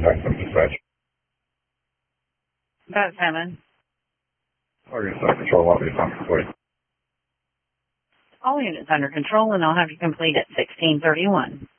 contact them dispatch. About 7. Oregon Site Patrol, what is on complete? All units under control, and I'll have you complete at 16:31.